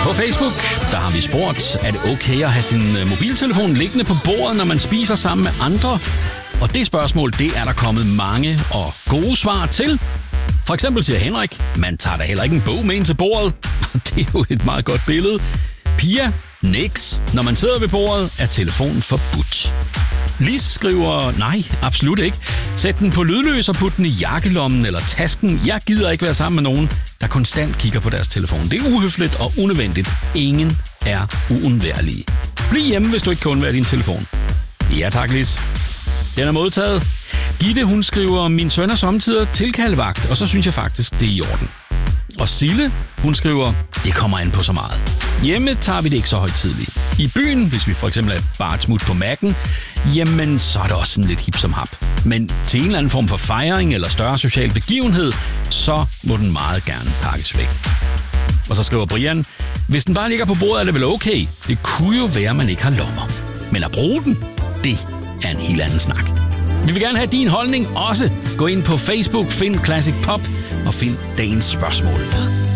På Facebook, der har vi spurgt, er det okay at have sin mobiltelefon liggende på bordet, når man spiser sammen med andre? Og det spørgsmål, det er der kommet mange og gode svar til. For eksempel siger Henrik, man tager da heller ikke en bog med ind til bordet. Det er jo et meget godt billede. Pia, niks. Når man sidder ved bordet, er telefonen forbudt. Lis skriver, nej, absolut ikke. Sæt den på lydløs og put den i jakkelommen eller tasken. Jeg gider ikke være sammen med nogen, der konstant kigger på deres telefon. Det er uhøfligt og unødvendigt. Ingen er uundværlige. Bliv hjemme, hvis du ikke kan undvære din telefon. Ja tak, Lis. Den er modtaget. Gitte, hun skriver, min søn er samtidig tilkaldevagt, og så synes jeg faktisk, det er i orden. Og Sille, hun skriver, det kommer an på så meget. Hjemme tager vi det ikke så højtidligt. I byen, hvis vi for eksempel er bare et smut på Mac'en, jamen så er det også sådan lidt hip som hap. Men til en eller anden form for fejring eller større social begivenhed, så må den meget gerne pakkes væk. Og så skriver Brian, hvis den bare ligger på bordet, er det vel okay. Det kunne jo være, at man ikke har lommer. Men at bruge den, det er en helt anden snak. Vi vil gerne have din holdning også. Gå ind på Facebook, find Classic Pop og find dagens spørgsmål.